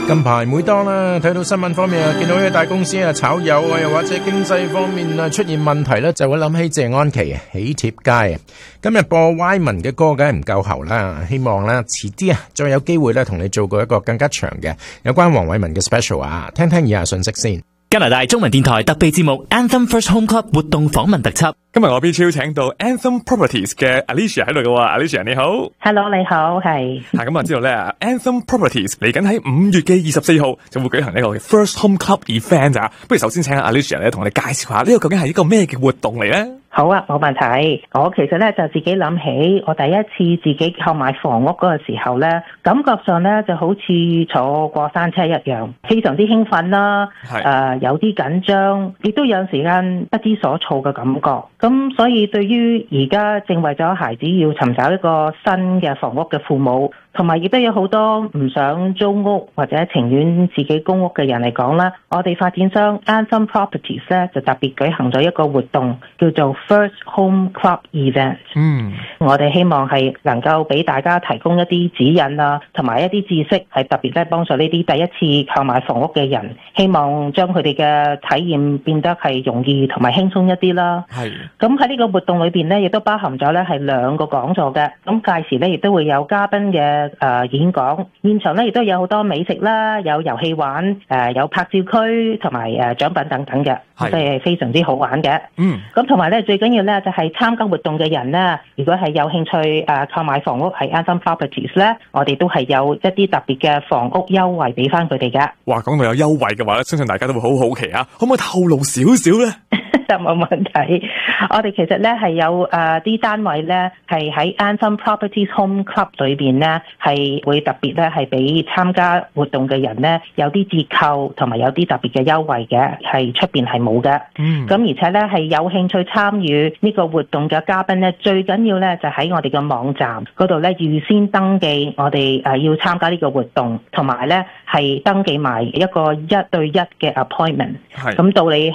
近排每當睇到新聞方面見到啲大公司炒魷又或者經濟方面出現問題就會諗起謝安琪喜帖街。今日播 Wyman 嘅歌梗係唔夠喉啦，希望遲啲再有機會同你做過一個更加長嘅有關黃偉文嘅 special 聽聽以下信息先。 加拿大中文電台特備節目 Anthem First Home Club 活動訪問特輯。 今日我 B 超請到 Anthem Properties 嘅 Alicia 喺度嘅，Alicia 你好。 Hello 你好，係。 咁啊知道咧 Anthem Properties 嚟緊喺5月嘅24號就會舉行呢個 First Home Club event 啊，不如首先請阿 Alicia 咧同我哋介紹下呢個究竟係一個咩嘅活動嚟咧？ 好啊，冇問題。我其實咧就自己諗起，我第一次自己購買房屋嗰個時候咧，感覺上咧就好似坐過山車一樣，非常之興奮啦。有啲緊張，亦都有時間不知所措嘅感覺。咁所以對於而家正為咗孩子要尋找一個新嘅房屋嘅父母，同埋亦都有好多唔想租屋或者情願自己供屋嘅人嚟講啦，我哋發展商 Anthem Properties 咧就特別舉行咗一個活動，叫做 First Home Club Event。我哋希望係能夠俾大家提供一啲指引啊，同埋一啲知識，係特別咧幫助呢啲第一次購買房屋嘅人，希望將佢哋嘅體驗變得係容易同埋輕鬆一啲啦。咁喺呢個活動裏邊咧，亦都包含咗咧係2個講座嘅。咁屆時咧亦都會有嘉賓嘅演講，現場咧亦都有好多美食啦，有遊戲玩，有拍照區同埋獎品等等嘅，即係非常之好玩嘅。咁同埋咧最緊要咧就係參加活動嘅人咧，如果係有興趣購買房屋喺 Anthem Properties 咧，我哋都係有一啲特別嘅房屋優惠俾翻佢哋嘅。 哇，講到有優惠嘅話咧，相信大家都會好好奇啊，可唔可以透露少少咧？ 就冇問題。我哋其實咧係有啲單位咧係喺 Anthem Properties Home Club 裏邊咧係會特別咧係俾參加活動嘅人咧有啲折扣同埋有啲特別嘅優惠嘅，係出邊係冇嘅。咁而且咧係有興趣參與呢個活動嘅嘉賓咧，最緊要咧就喺我哋嘅網站嗰度咧預先登記我哋要參加呢個活動，同埋咧係登記埋一個1對1嘅 appointment。咁到你